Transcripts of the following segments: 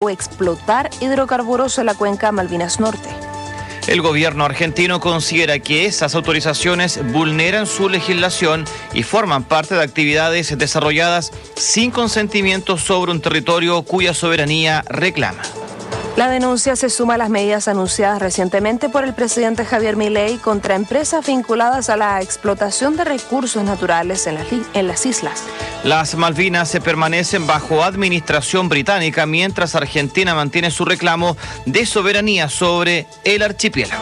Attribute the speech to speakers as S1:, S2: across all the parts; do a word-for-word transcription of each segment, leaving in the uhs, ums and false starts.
S1: o explotar hidrocarburos en la cuenca Malvinas Norte.
S2: El gobierno argentino considera que esas autorizaciones vulneran su legislación y forman parte de actividades desarrolladas sin consentimiento sobre un territorio cuya soberanía reclama.
S1: La denuncia se suma a las medidas anunciadas recientemente por el presidente Javier Milei contra empresas vinculadas a la explotación de recursos naturales en las, en las islas.
S2: Las Malvinas se permanecen bajo administración británica mientras Argentina mantiene su reclamo de soberanía sobre el archipiélago.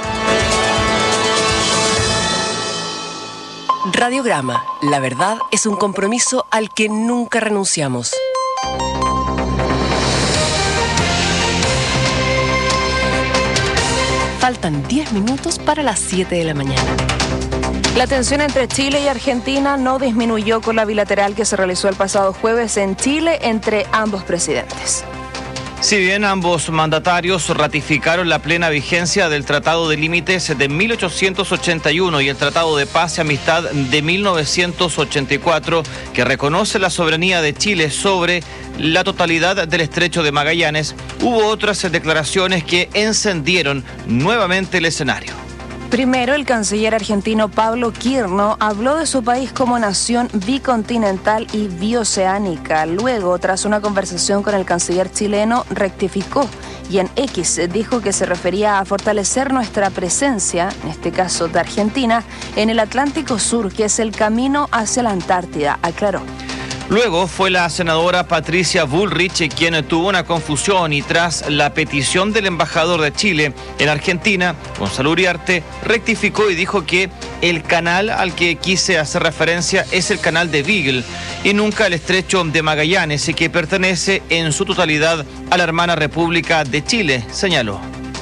S3: Radiograma. La verdad es un compromiso al que nunca renunciamos. Faltan diez minutos para las siete de la mañana.
S1: La tensión entre Chile y Argentina no disminuyó con la bilateral que se realizó el pasado jueves en Chile entre ambos presidentes.
S2: Si bien ambos mandatarios ratificaron la plena vigencia del Tratado de Límites de mil ochocientos ochenta y uno y el Tratado de Paz y Amistad de mil novecientos ochenta y cuatro, que reconoce la soberanía de Chile sobre la totalidad del Estrecho de Magallanes, hubo otras declaraciones que encendieron nuevamente el escenario.
S1: Primero, el canciller argentino Pablo Quirno habló de su país como nación bicontinental y bioceánica. Luego, tras una conversación con el canciller chileno, rectificó y en X dijo que se refería a fortalecer nuestra presencia, en este caso de Argentina, en el Atlántico Sur, que es el camino hacia la Antártida, aclaró.
S2: Luego fue la senadora Patricia Bullrich quien tuvo una confusión y tras la petición del embajador de Chile en Argentina, Gonzalo Uriarte, rectificó y dijo que el canal al que quise hacer referencia es el canal de Beagle y nunca el estrecho de Magallanes y que pertenece en su totalidad a la hermana República de Chile, señaló.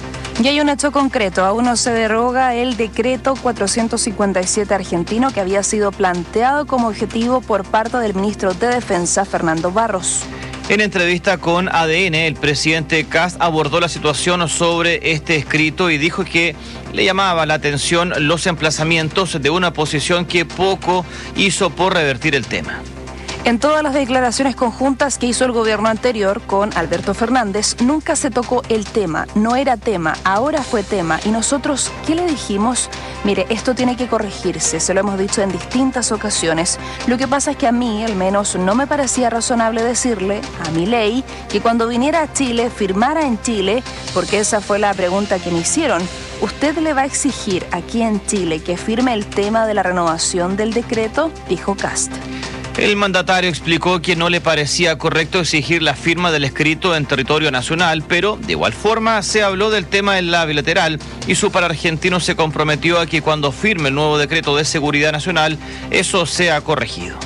S1: Y hay un hecho concreto, aún no se deroga el decreto cuatrocientos cincuenta y siete argentino que había sido planteado como objetivo por parte del ministro de Defensa, Fernando Barros.
S2: En entrevista con A D N, el presidente Kast abordó la situación sobre este escrito y dijo que le llamaba la atención los emplazamientos de una oposición que poco hizo por revertir el tema.
S1: En todas las declaraciones conjuntas que hizo el gobierno anterior con Alberto Fernández, nunca se tocó el tema, no era tema, ahora fue tema. ¿Y nosotros qué le dijimos? Mire, esto tiene que corregirse, se lo hemos dicho en distintas ocasiones. Lo que pasa es que a mí, al menos, no me parecía razonable decirle a Milei que cuando viniera a Chile, firmara en Chile, porque esa fue la pregunta que me hicieron. ¿Usted le va a exigir aquí en Chile que firme el tema de la renovación del decreto?, dijo Kast.
S2: El mandatario explicó que no le parecía correcto exigir la firma del escrito en territorio nacional, pero de igual forma se habló del tema en la bilateral y su par argentino se comprometió a que cuando firme el nuevo decreto de seguridad nacional, eso sea corregido.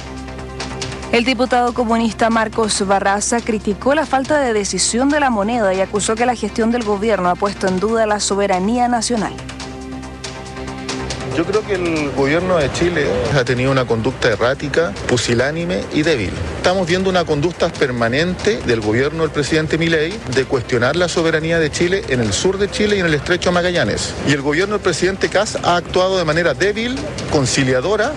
S1: El diputado comunista Marcos Barraza criticó la falta de decisión de la moneda y acusó que la gestión del gobierno ha puesto en duda la soberanía nacional.
S4: Yo creo que el gobierno de Chile ha tenido una conducta errática, pusilánime y débil. Estamos viendo una conducta permanente del gobierno del presidente Milei de cuestionar la soberanía de Chile en el sur de Chile y en el estrecho de Magallanes. Y el gobierno del presidente Kast ha actuado de manera débil, conciliadora.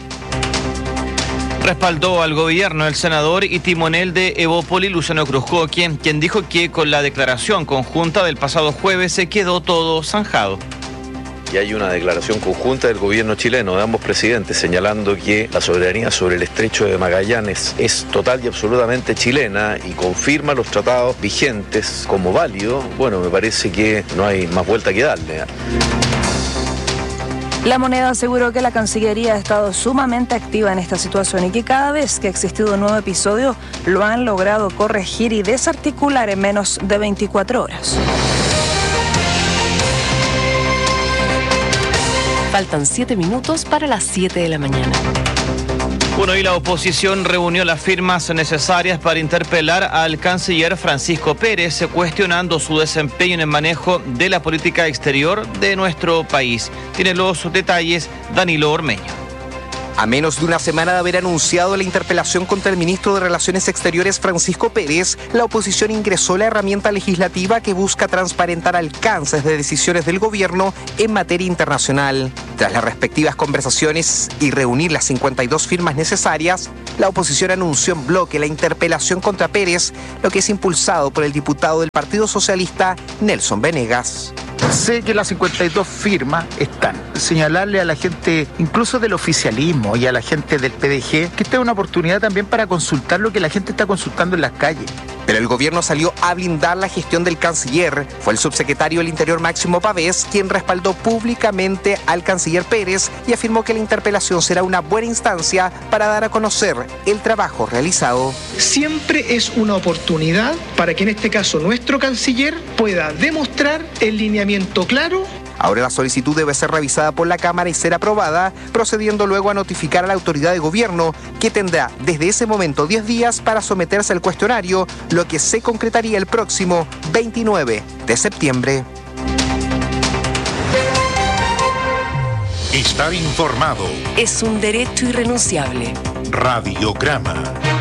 S2: Respaldó al gobierno el senador y timonel de Evópoli, Luciano Cruzco, quien, quien dijo que con la declaración conjunta del pasado jueves se quedó todo zanjado.
S5: Y hay una declaración conjunta del gobierno chileno de ambos presidentes señalando que la soberanía sobre el estrecho de Magallanes es total y absolutamente chilena y confirma los tratados vigentes como válido. Bueno, me parece que no hay más vuelta que darle.
S1: La moneda aseguró que la Cancillería ha estado sumamente activa en esta situación y que cada vez que ha existido un nuevo episodio lo han logrado corregir y desarticular en menos de veinticuatro horas.
S3: Faltan siete minutos para las siete de la mañana.
S2: Bueno, y la oposición reunió las firmas necesarias para interpelar al canciller Francisco Pérez, cuestionando su desempeño en el manejo de la política exterior de nuestro país. Tiene los detalles Danilo Ormeño.
S6: A menos de una semana de haber anunciado la interpelación contra el ministro de Relaciones Exteriores Francisco Pérez, la oposición ingresó la herramienta legislativa que busca transparentar alcances de decisiones del gobierno en materia internacional. Tras las respectivas conversaciones y reunir las cincuenta y dos firmas necesarias, la oposición anunció en bloque la interpelación contra Pérez, lo que es impulsado por el diputado del Partido Socialista, Nelson Venegas.
S7: Sé que las cincuenta y dos firmas están. Señalarle a la gente, incluso del oficialismo y a la gente del P D G, que esta es una oportunidad también para consultar lo que la gente está consultando en las calles.
S6: Pero el gobierno salió a blindar la gestión del canciller. Fue el subsecretario del Interior Máximo Pavés quien respaldó públicamente al canciller Pérez y afirmó que la interpelación será una buena instancia para dar a conocer el trabajo realizado.
S8: Siempre es una oportunidad para que en este caso nuestro canciller pueda demostrar el lineamiento claro.
S6: Ahora la solicitud debe ser revisada por la Cámara y ser aprobada, procediendo luego a notificar a la autoridad de gobierno, que tendrá desde ese momento diez días para someterse al cuestionario, lo que se concretaría el próximo veintinueve de septiembre.
S9: Estar informado
S3: es un derecho irrenunciable.
S9: Radiograma.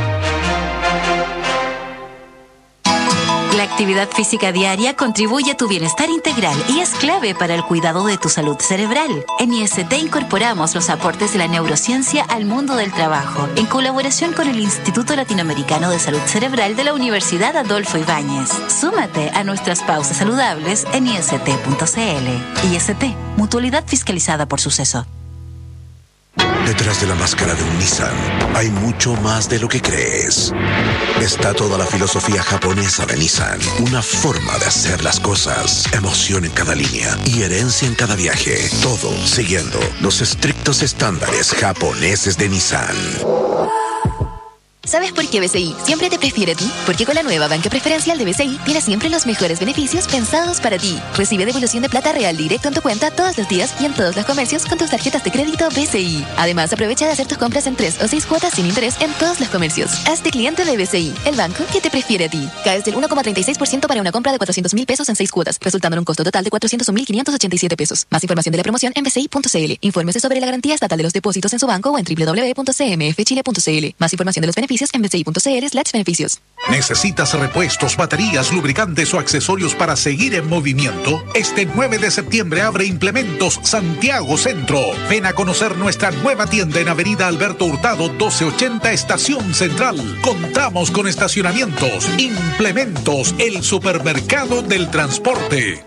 S10: La actividad física diaria contribuye a tu bienestar integral y es clave para el cuidado de tu salud cerebral. En I S T incorporamos los aportes de la neurociencia al mundo del trabajo, en colaboración con el Instituto Latinoamericano de Salud Cerebral de la Universidad Adolfo Ibáñez. Súmate a nuestras pausas saludables en I S T punto C L. I S T, mutualidad fiscalizada por Suceso.
S11: Detrás de la máscara de un Nissan hay mucho más de lo que crees. Está toda la filosofía japonesa de Nissan, una forma de hacer las cosas, emoción en cada línea y herencia en cada viaje, todo siguiendo los estrictos estándares japoneses de Nissan.
S12: ¿Sabes por qué B C I siempre te prefiere a ti? Porque con la nueva banca preferencial de B C I tienes siempre los mejores beneficios pensados para ti. Recibe devolución de plata real directo en tu cuenta todos los días y en todos los comercios con tus tarjetas de crédito B C I. Además, aprovecha de hacer tus compras en tres o seis cuotas sin interés en todos los comercios. Hazte cliente de B C I, el banco que te prefiere a ti. Caes del uno coma treinta y seis por ciento para una compra de cuatrocientos mil pesos en seis cuotas, resultando en un costo total de cuatrocientos un mil quinientos ochenta y siete pesos. Más información de la promoción en b c i punto c l. Infórmese sobre la garantía estatal de los depósitos en su banco o en w w w punto c m f chile punto c l. Más información de los beneficios en b c i punto c l slash beneficios.
S9: ¿Necesitas repuestos, baterías, lubricantes o accesorios para seguir en movimiento? Este nueve de septiembre abre Implementos Santiago Centro. Ven a conocer nuestra nueva tienda en Avenida Alberto Hurtado doce ochenta Estación Central. Contamos con estacionamientos. Implementos, el supermercado del transporte.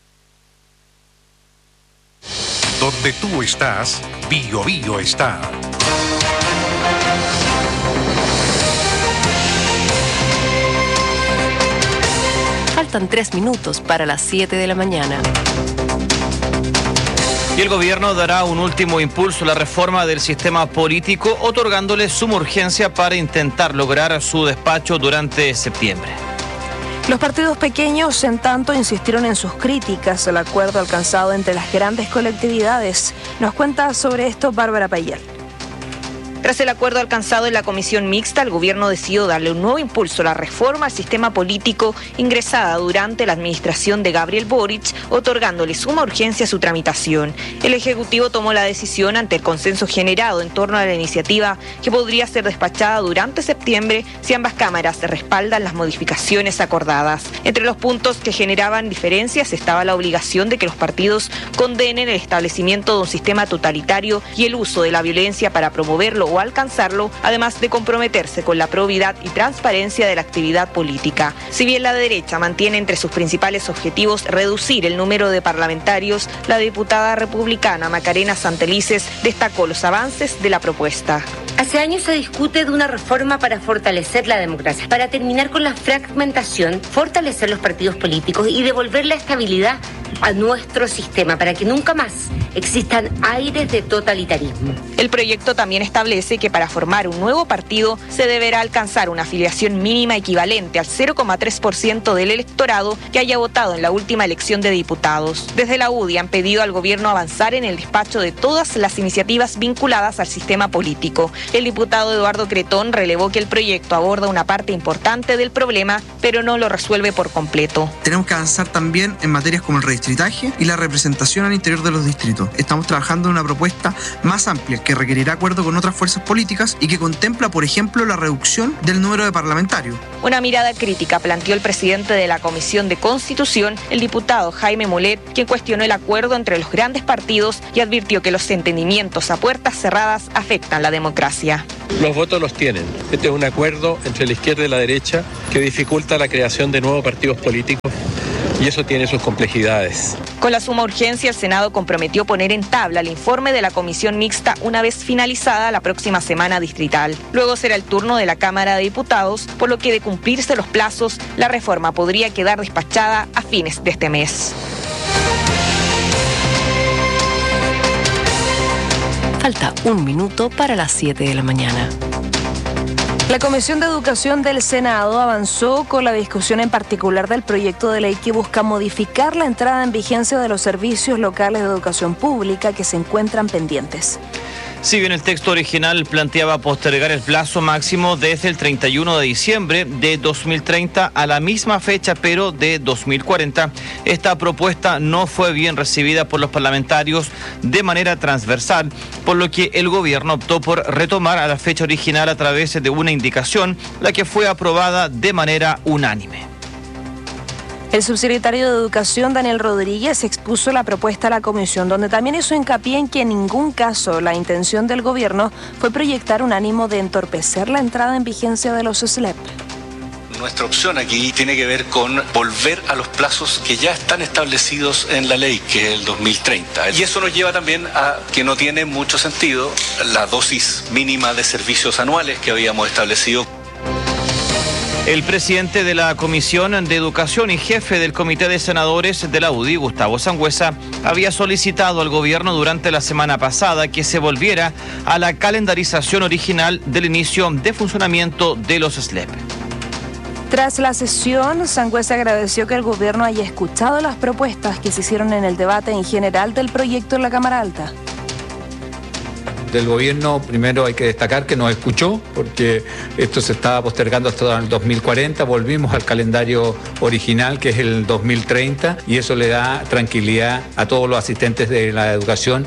S9: Donde tú estás, Bio Bio está.
S3: Faltan tres minutos para las siete de la mañana.
S2: Y el gobierno dará un último impulso a la reforma del sistema político, otorgándole suma urgencia para intentar lograr su despacho durante septiembre.
S1: Los partidos pequeños, en tanto, insistieron en sus críticas al acuerdo alcanzado entre las grandes colectividades. Nos cuenta sobre esto Bárbara Payel.
S13: Tras el acuerdo alcanzado en la comisión mixta, el gobierno decidió darle un nuevo impulso a la reforma al sistema político ingresada durante la administración de Gabriel Boric, otorgándole suma urgencia a su tramitación. El Ejecutivo tomó la decisión ante el consenso generado en torno a la iniciativa, que podría ser despachada durante septiembre si ambas cámaras respaldan las modificaciones acordadas. Entre los puntos que generaban diferencias estaba la obligación de que los partidos condenen el establecimiento de un sistema totalitario y el uso de la violencia para promoverlo o alcanzarlo, además de comprometerse con la probidad y transparencia de la actividad política. Si bien la derecha mantiene entre sus principales objetivos reducir el número de parlamentarios, la diputada republicana Macarena Santelices destacó los avances de la propuesta.
S14: Hace años se discute de una reforma para fortalecer la democracia, para terminar con la fragmentación, fortalecer los partidos políticos y devolver la estabilidad a nuestro sistema, para que nunca más existan aires de totalitarismo.
S13: El proyecto también establece que para formar un nuevo partido se deberá alcanzar una afiliación mínima equivalente al cero coma tres por ciento del electorado que haya votado en la última elección de diputados. Desde la U D I han pedido al gobierno avanzar en el despacho de todas las iniciativas vinculadas al sistema político. El diputado Eduardo Cretón relevó que el proyecto aborda una parte importante del problema, pero no lo resuelve por completo.
S15: Tenemos que avanzar también en materias como el registro distritaje y la representación al interior de los distritos. Estamos trabajando en una propuesta más amplia que requerirá acuerdo con otras fuerzas políticas y que contempla, por ejemplo, la reducción del número de parlamentarios.
S13: Una mirada crítica planteó el presidente de la Comisión de Constitución, el diputado Jaime Mulet, quien cuestionó el acuerdo entre los grandes partidos y advirtió que los entendimientos a puertas cerradas afectan la democracia.
S16: Los votos los tienen. Este es un acuerdo entre la izquierda y la derecha que dificulta la creación de nuevos partidos políticos y eso tiene sus complejidades.
S13: Con la suma urgencia, el Senado comprometió poner en tabla el informe de la comisión mixta una vez finalizada la próxima semana distrital. Luego será el turno de la Cámara de Diputados, por lo que de cumplirse los plazos, la reforma podría quedar despachada a fines de este mes.
S3: Falta un minuto para las siete de la mañana.
S1: La Comisión de Educación del Senado avanzó con la discusión en particular del proyecto de ley que busca modificar la entrada en vigencia de los servicios locales de educación pública que se encuentran pendientes.
S2: Si bien el texto original planteaba postergar el plazo máximo desde el treinta y uno de diciembre de dos mil treinta a la misma fecha, pero de dos mil cuarenta, esta propuesta no fue bien recibida por los parlamentarios de manera transversal, por lo que el gobierno optó por retomar a la fecha original a través de una indicación, la que fue aprobada de manera unánime.
S1: El subsecretario de Educación, Daniel Rodríguez, expuso la propuesta a la comisión, donde también hizo hincapié en que en ningún caso la intención del gobierno fue proyectar un ánimo de entorpecer la entrada en vigencia de los S L E P.
S17: Nuestra opción aquí tiene que ver con volver a los plazos que ya están establecidos en la ley, que es el dos mil treinta. Y eso nos lleva también a que no tiene mucho sentido la dosis mínima de servicios anuales que habíamos establecido.
S2: El presidente de la Comisión de Educación y jefe del Comité de Senadores de la U D I, Gustavo Sangüesa, había solicitado al gobierno durante la semana pasada que se volviera a la calendarización original del inicio de funcionamiento de los S L E P.
S1: Tras la sesión, Sangüesa agradeció que el gobierno haya escuchado las propuestas que se hicieron en el debate en general del proyecto en la Cámara Alta.
S18: Del gobierno, primero hay que destacar que nos escuchó, porque esto se estaba postergando hasta el dos mil cuarenta, volvimos al calendario original, que es el dos mil treinta, y eso le da tranquilidad a todos los asistentes de la educación.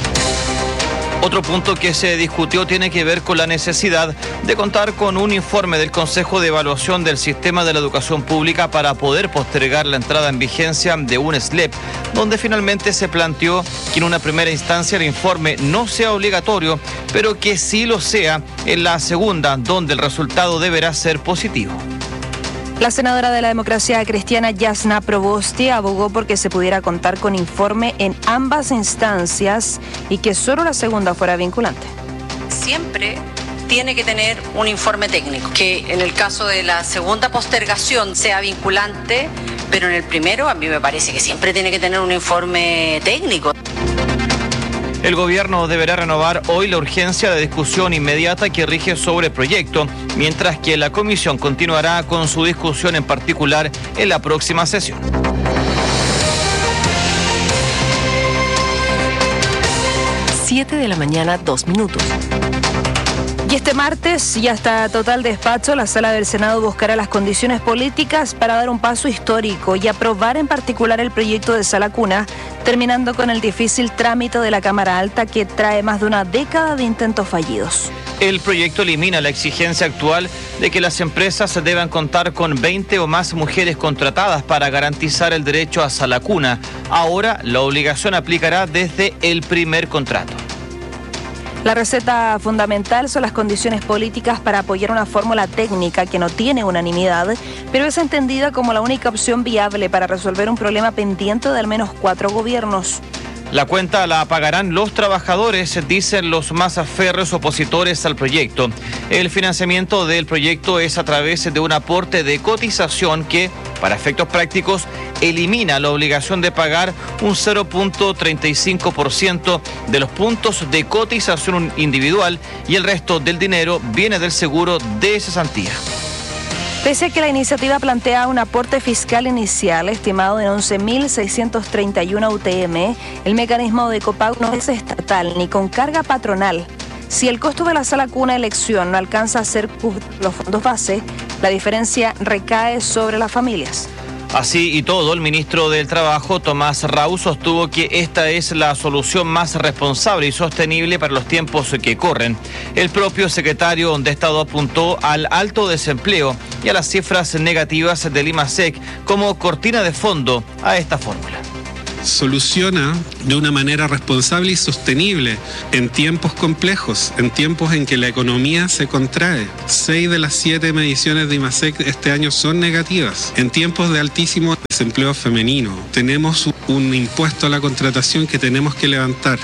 S2: Otro punto que se discutió tiene que ver con la necesidad de contar con un informe del Consejo de Evaluación del Sistema de la Educación Pública para poder postergar la entrada en vigencia de un S L E P, donde finalmente se planteó que en una primera instancia el informe no sea obligatorio, pero que sí lo sea en la segunda, donde el resultado deberá ser positivo.
S1: La senadora de la Democracia Cristiana, Yasna Proboste, abogó porque se pudiera contar con informe en ambas instancias y que solo la segunda fuera vinculante.
S19: Siempre tiene que tener un informe técnico, que en el caso de la segunda postergación sea vinculante, pero en el primero a mí me parece que siempre tiene que tener un informe técnico.
S2: El gobierno deberá renovar hoy la urgencia de discusión inmediata que rige sobre el proyecto, mientras que la comisión continuará con su discusión en particular en la próxima sesión.
S3: siete de la mañana, dos minutos.
S1: Y este martes, y hasta total despacho, la Sala del Senado buscará las condiciones políticas para dar un paso histórico y aprobar en particular el proyecto de Sala Cuna, terminando con el difícil trámite de la Cámara Alta que trae más de una década de intentos fallidos.
S2: El proyecto elimina la exigencia actual de que las empresas deban contar con veinte o más mujeres contratadas para garantizar el derecho a Sala Cuna. Ahora la obligación aplicará desde el primer contrato.
S1: La receta fundamental son las condiciones políticas para apoyar una fórmula técnica que no tiene unanimidad, pero es entendida como la única opción viable para resolver un problema pendiente de al menos cuatro gobiernos.
S2: La cuenta la pagarán los trabajadores, dicen los más férreos opositores al proyecto. El financiamiento del proyecto es a través de un aporte de cotización que, para efectos prácticos, elimina la obligación de pagar un cero punto treinta y cinco por ciento de los puntos de cotización individual y el resto del dinero viene del seguro de cesantía.
S1: Pese a que la iniciativa plantea un aporte fiscal inicial estimado en once mil seiscientos treinta y uno U T M, el mecanismo de copago no es estatal ni con carga patronal. Si el costo de la Sala Cuna elección no alcanza a ser cubrir los fondos base, la diferencia recae sobre las familias.
S2: Así y todo, el ministro del Trabajo, Tomás Rau, sostuvo que esta es la solución más responsable y sostenible para los tiempos que corren. El propio secretario de Estado apuntó al alto desempleo y a las cifras negativas del IMASEC como cortina de fondo a esta fórmula.
S20: Soluciona de una manera responsable y sostenible en tiempos complejos, en tiempos en que la economía se contrae. Seis de las siete mediciones de IMASEC este año son negativas. En tiempos de altísimo desempleo femenino, tenemos un impuesto a la contratación que tenemos que levantar.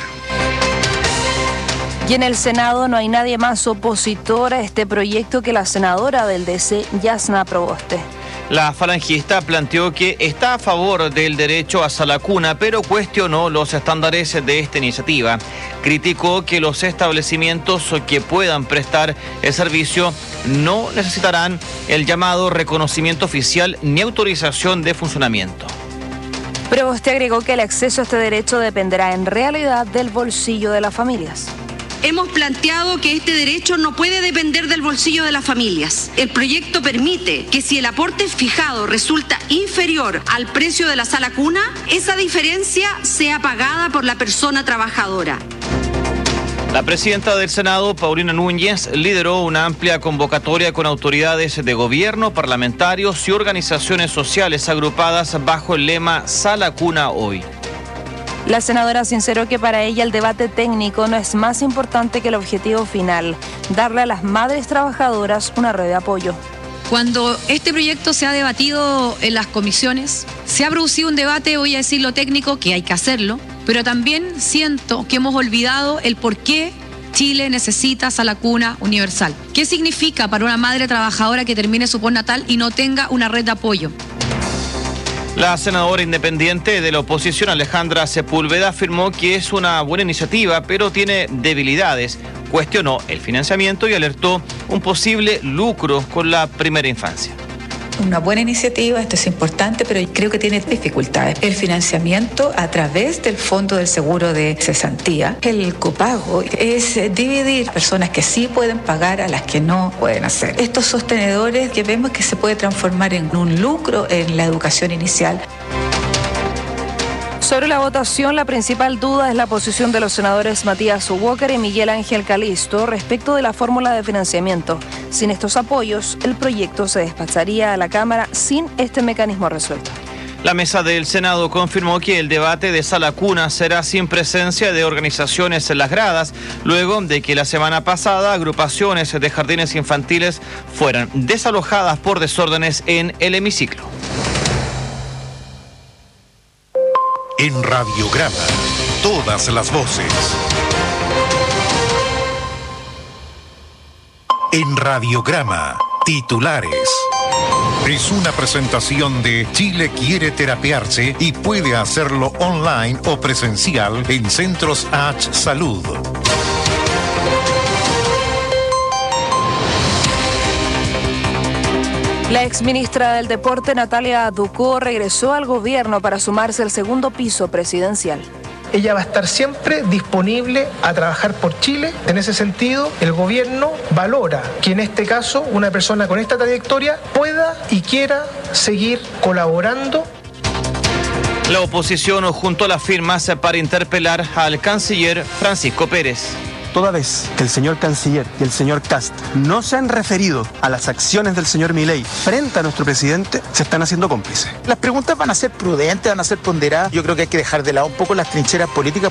S1: Y en el Senado no hay nadie más opositor a este proyecto que la senadora del D C, Yasna Proboste.
S2: La falangista planteó que está a favor del derecho a sala cuna, pero cuestionó los estándares de esta iniciativa. Criticó que los establecimientos que puedan prestar el servicio no necesitarán el llamado reconocimiento oficial ni autorización de funcionamiento.
S1: Proboste agregó que el acceso a este derecho dependerá en realidad del bolsillo de las familias.
S21: Hemos planteado que este derecho no puede depender del bolsillo de las familias. El proyecto permite que si el aporte fijado resulta inferior al precio de la sala cuna, esa diferencia sea pagada por la persona trabajadora.
S2: La presidenta del Senado, Paulina Núñez, lideró una amplia convocatoria con autoridades de gobierno, parlamentarios y organizaciones sociales agrupadas bajo el lema Sala Cuna Hoy.
S1: La senadora sinceró que para ella el debate técnico no es más importante que el objetivo final, darle a las madres trabajadoras una red de apoyo.
S22: Cuando este proyecto se ha debatido en las comisiones, se ha producido un debate, voy a decir lo técnico, que hay que hacerlo, pero también siento que hemos olvidado el por qué Chile necesita sala cuna universal. ¿Qué significa para una madre trabajadora que termine su postnatal y no tenga una red de apoyo?
S2: La senadora independiente de la oposición, Alejandra Sepúlveda, afirmó que es una buena iniciativa, pero tiene debilidades. Cuestionó el financiamiento y alertó un posible lucro con la primera infancia.
S23: Una buena iniciativa, esto es importante, pero creo que tiene dificultades. El financiamiento a través del Fondo del Seguro de Cesantía, el copago, es dividir personas que sí pueden pagar a las que no pueden hacer. Estos sostenedores que vemos que se puede transformar en un lucro en la educación inicial.
S1: Sobre la votación, la principal duda es la posición de los senadores Matías Walker y Miguel Ángel Calisto respecto de la fórmula de financiamiento. Sin estos apoyos, el proyecto se despacharía a la Cámara sin este mecanismo resuelto.
S2: La mesa del Senado confirmó que el debate de sala cuna será sin presencia de organizaciones en las gradas, luego de que la semana pasada agrupaciones de jardines infantiles fueran desalojadas por desórdenes en el hemiciclo.
S9: En Radiograma, todas las voces. En Radiograma, titulares. Es una presentación de Chile quiere terapiarse y puede hacerlo online o presencial en Centros H Salud.
S1: La exministra del Deporte, Natalia Ducó, regresó al gobierno para sumarse al segundo piso presidencial.
S8: Ella va a estar siempre disponible a trabajar por Chile. En ese sentido, el gobierno valora que en este caso una persona con esta trayectoria pueda y quiera seguir colaborando.
S2: La oposición juntó las firmas para interpelar al canciller Francisco Pérez.
S24: Toda vez que el señor canciller y el señor Kast no se han referido a las acciones del señor Milei frente a nuestro presidente, se están haciendo cómplices.
S7: Las preguntas van a ser prudentes, van a ser ponderadas. Yo creo que hay que dejar de lado un poco las trincheras políticas.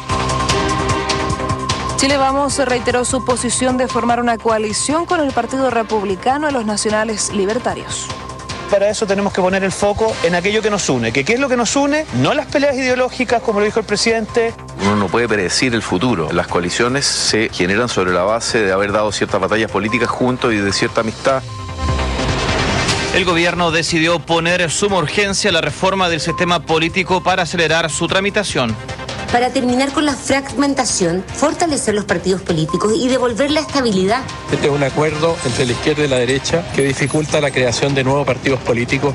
S1: Chile Vamos reiteró su posición de formar una coalición con el Partido Republicano y los Nacionales Libertarios.
S5: Para eso tenemos que poner el foco en aquello que nos une. ¿Que ¿Qué es lo que nos une? No las peleas ideológicas, como lo dijo el presidente. Uno no puede predecir el futuro. Las coaliciones se generan sobre la base de haber dado ciertas batallas políticas juntos y de cierta amistad.
S2: El gobierno decidió poner suma urgencia a la reforma del sistema político para acelerar su tramitación.
S14: Para terminar con la fragmentación, fortalecer los partidos políticos y devolver la estabilidad.
S16: Este es un acuerdo entre la izquierda y la derecha que dificulta la creación de nuevos partidos políticos.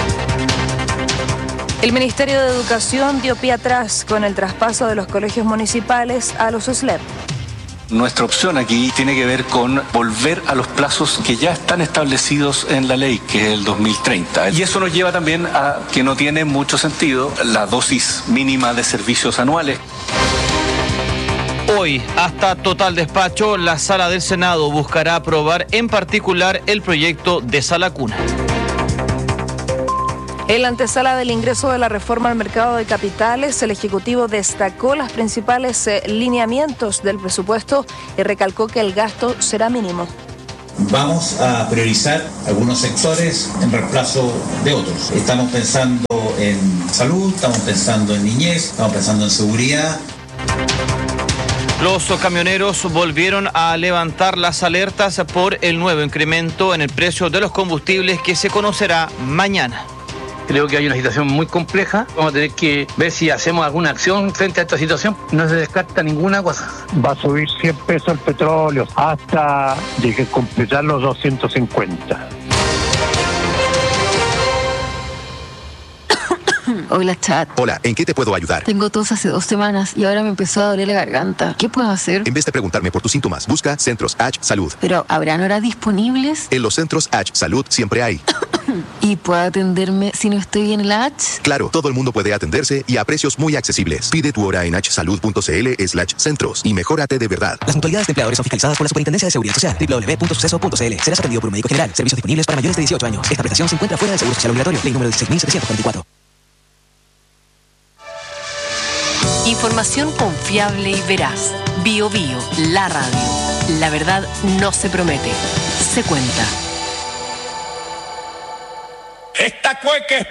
S1: El Ministerio de Educación dio pie atrás con el traspaso de los colegios municipales a los S L E P.
S17: Nuestra opción aquí tiene que ver con volver a los plazos que ya están establecidos en la ley, que es el dos mil treinta. Y eso nos lleva también a que no tiene mucho sentido la dosis mínima de servicios anuales.
S2: Hoy, hasta total despacho, la Sala del Senado buscará aprobar en particular el proyecto de Sala Cuna.
S1: En la antesala del ingreso de la reforma al mercado de capitales, el Ejecutivo destacó los principales eh, lineamientos del presupuesto y recalcó que el gasto será mínimo.
S4: Vamos a priorizar algunos sectores en reemplazo de otros. Estamos pensando en salud, estamos pensando en niñez, estamos pensando en seguridad.
S2: Los camioneros volvieron a levantar las alertas por el nuevo incremento en el precio de los combustibles que se conocerá mañana.
S6: Creo que hay una situación muy compleja. Vamos a tener que ver si hacemos alguna acción frente a esta situación. No se descarta ninguna cosa.
S10: Va a subir cien pesos el petróleo hasta de completar los doscientos cincuenta.
S11: Hola, chat.
S25: Hola, ¿en qué te puedo ayudar?
S11: Tengo tos hace dos semanas y ahora me empezó a doler la garganta. ¿Qué puedo hacer?
S25: En vez de preguntarme por tus síntomas, busca Centros H Salud.
S11: Pero, ¿habrán horas disponibles?
S25: En los Centros H Salud siempre hay.
S11: ¿Y puedo atenderme si no estoy bien en la H?
S25: Claro, todo el mundo puede atenderse y a precios muy accesibles. Pide tu hora en hsalud.cl slash centros y mejórate de verdad.
S26: Las mutualidades de empleadores son fiscalizadas por la Superintendencia de Seguridad Social. doble u doble u doble u punto suceso punto c l. Serás atendido por un médico general. Servicios disponibles para mayores de dieciocho años. Esta prestación se encuentra fuera del seguro social obligatorio. Ley número dieciséis mil setecientos cuarenta y cuatro.
S3: Información confiable y veraz. Bio Bio, la radio. La verdad no se promete, se cuenta.
S27: Esta cueca es